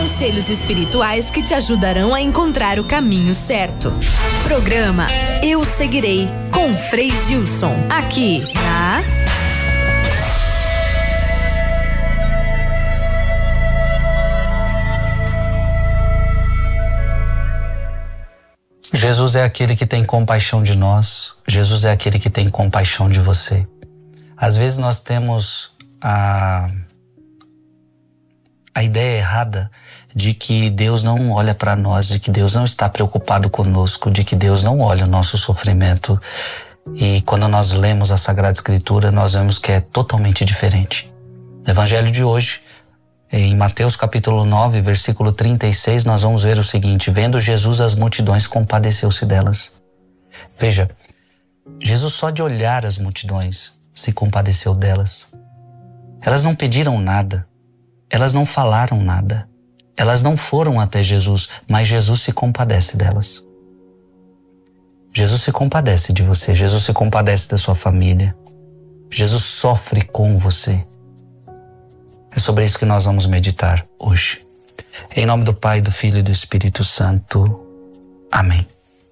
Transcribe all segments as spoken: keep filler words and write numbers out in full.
Conselhos espirituais que te ajudarão a encontrar o caminho certo. Programa Eu Seguirei, com Frei Gilson, aqui na Jesus é aquele que tem compaixão de nós. Jesus é aquele que tem compaixão de você. Às vezes nós temos a, a ideia errada de que Deus não olha para nós, de que Deus não está preocupado conosco, de que Deus não olha o nosso sofrimento. E quando nós lemos a Sagrada Escritura, nós vemos que é totalmente diferente. No Evangelho de hoje, em Mateus capítulo nove, versículo trinta e seis, nós vamos ver o seguinte: vendo Jesus as multidões, compadeceu-se delas. Veja, Jesus só de olhar as multidões se compadeceu delas. Elas não pediram nada, elas não falaram nada, elas não foram até Jesus, mas Jesus se compadece delas. Jesus se compadece de você, Jesus se compadece da sua família, Jesus sofre com você. É sobre isso que nós vamos meditar hoje. Em nome do Pai, do Filho e do Espírito Santo. Amém.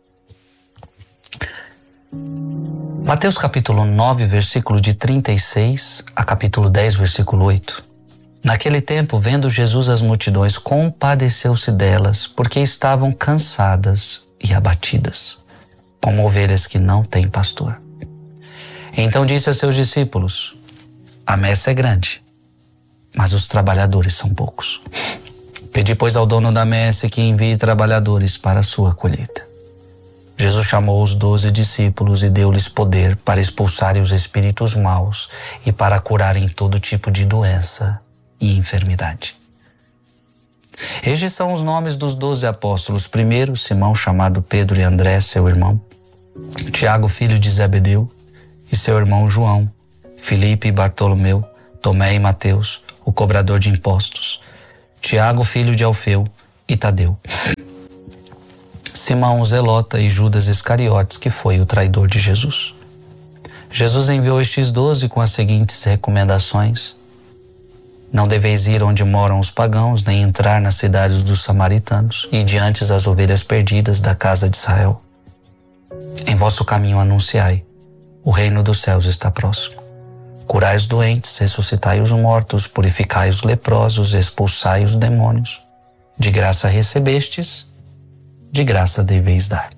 Mateus capítulo nove, versículo de trinta e seis a capítulo dez, versículo oito. Naquele tempo, vendo Jesus as multidões, compadeceu-se delas, porque estavam cansadas e abatidas, como ovelhas que não têm pastor. Então disse a seus discípulos: a messe é grande, mas os trabalhadores são poucos. Pedi, pois, ao dono da messe que envie trabalhadores para a sua colheita. Jesus chamou os doze discípulos e deu-lhes poder para expulsarem os espíritos maus e para curarem todo tipo de doença e enfermidade. Estes são os nomes dos doze apóstolos. Primeiro, Simão, chamado Pedro, e André, seu irmão. Tiago, filho de Zebedeu, e seu irmão João. Filipe e Bartolomeu. Tomé e Mateus, o cobrador de impostos. Tiago, filho de Alfeu, e Tadeu. Simão o Zelota e Judas Iscariotes, que foi o traidor de Jesus. Jesus enviou estes doze com as seguintes recomendações: não deveis ir onde moram os pagãos, nem entrar nas cidades dos samaritanos, e diante das ovelhas perdidas da casa de Israel. Em vosso caminho anunciai: o reino dos céus está próximo. Curai os doentes, ressuscitai os mortos, purificai os leprosos, expulsai os demônios. De graça recebestes, de graça deveis dar.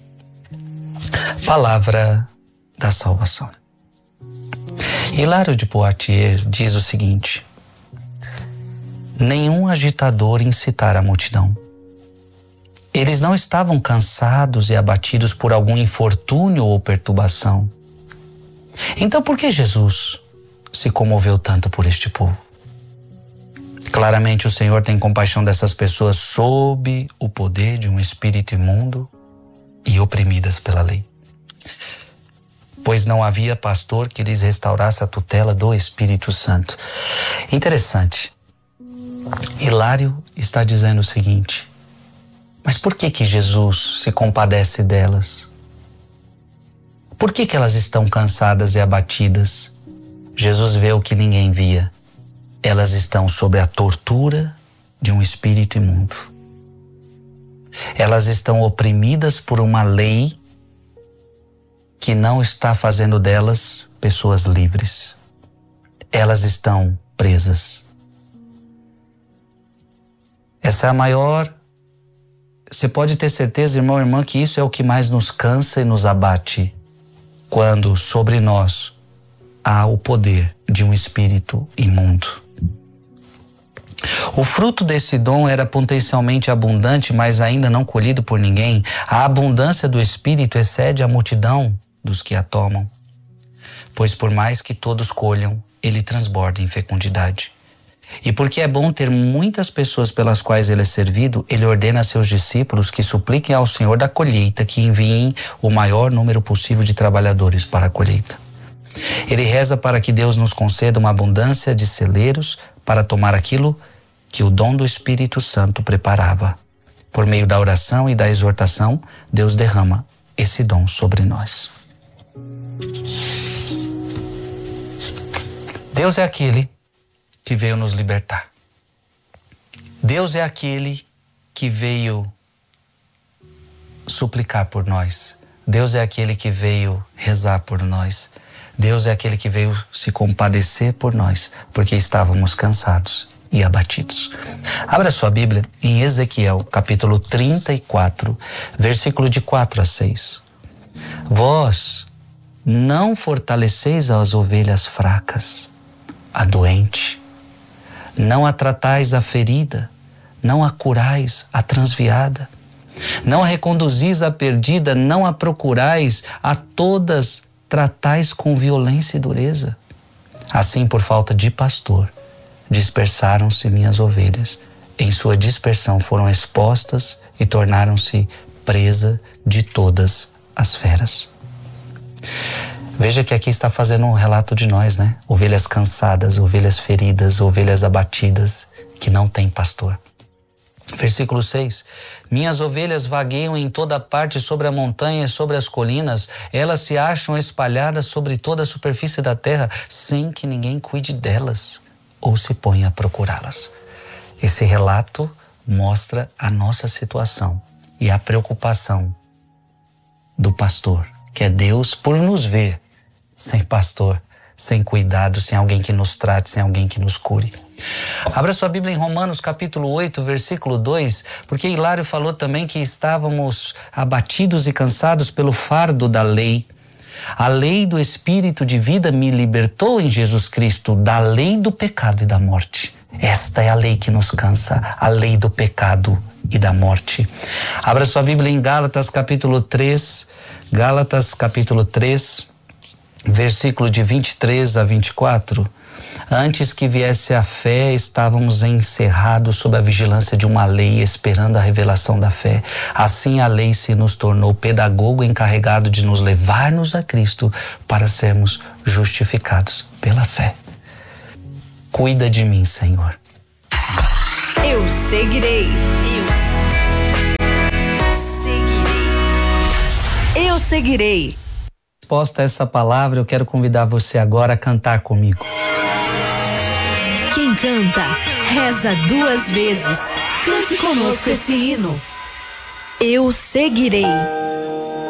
Palavra da salvação. Hilário de Poitiers diz o seguinte: nenhum agitador incitara a multidão. Eles não estavam cansados e abatidos por algum infortúnio ou perturbação. Então, por que Jesus se comoveu tanto por este povo? Claramente o Senhor tem compaixão dessas pessoas sob o poder de um espírito imundo e oprimidas pela lei. Pois não havia pastor que lhes restaurasse a tutela do Espírito Santo. Interessante. Hilário está dizendo o seguinte: mas por que que Jesus se compadece delas? Por que que elas estão cansadas e abatidas? Jesus vê o que ninguém via. Elas estão sob a tortura de um espírito imundo. Elas estão oprimidas por uma lei que não está fazendo delas pessoas livres. Elas estão presas. Essa é a maior... Você pode ter certeza, irmão e irmã, que isso é o que mais nos cansa e nos abate, quando sobre nós há o poder de um espírito imundo. O fruto desse dom era potencialmente abundante, mas ainda não colhido por ninguém. A abundância do Espírito excede a multidão dos que a tomam, pois por mais que todos colham, ele transborda em fecundidade. E porque é bom ter muitas pessoas pelas quais ele é servido, ele ordena a seus discípulos que supliquem ao Senhor da colheita que enviem o maior número possível de trabalhadores para a colheita. Ele reza para que Deus nos conceda uma abundância de celeiros para tomar aquilo que o dom do Espírito Santo preparava. Por meio da oração e da exortação, Deus derrama esse dom sobre nós. Deus é aquele que veio nos libertar. Deus é aquele que veio suplicar por nós. Deus é aquele que veio rezar por nós. Deus é aquele que veio se compadecer por nós, porque estávamos cansados e abatidos. Abra sua Bíblia em Ezequiel, capítulo trinta e quatro, versículo de quatro a seis. Vós não fortaleceis as ovelhas fracas, a doente, não a tratais a ferida, não a curais a transviada, não a reconduzis a perdida, não a procurais, a todas tratais com violência e dureza. Assim, por falta de pastor, dispersaram-se minhas ovelhas. Em sua dispersão foram expostas e tornaram-se presa de todas as feras. Veja que aqui está fazendo um relato de nós, né? Ovelhas cansadas, ovelhas feridas, ovelhas abatidas, que não têm pastor. Versículo seis. Minhas ovelhas vagueiam em toda parte sobre a montanha e sobre as colinas. Elas se acham espalhadas sobre toda a superfície da terra, sem que ninguém cuide delas ou se ponha a procurá-las. Esse relato mostra a nossa situação e a preocupação do pastor, que é Deus por nos ver sem pastor, sem cuidado, sem alguém que nos trate, sem alguém que nos cure. Abra sua Bíblia em Romanos capítulo oito, versículo dois, porque Hilário falou também que estávamos abatidos e cansados pelo fardo da lei. A lei do Espírito de vida me libertou em Jesus Cristo da lei do pecado e da morte. Esta é a lei que nos cansa, a lei do pecado e da morte. Abra sua Bíblia em Gálatas capítulo três, Gálatas capítulo três, versículo de vinte e três a vinte e quatro. Antes que viesse a fé, estávamos encerrados sob a vigilância de uma lei, esperando a revelação da fé. Assim a lei se nos tornou pedagogo encarregado de nos levar-nos a Cristo para sermos justificados pela fé. Cuida de mim, Senhor. Eu seguirei. Eu seguirei. Eu seguirei. Resposta a essa palavra, eu quero convidar você agora a cantar comigo. Quem canta, reza duas vezes. Cante conosco esse hino. Eu seguirei.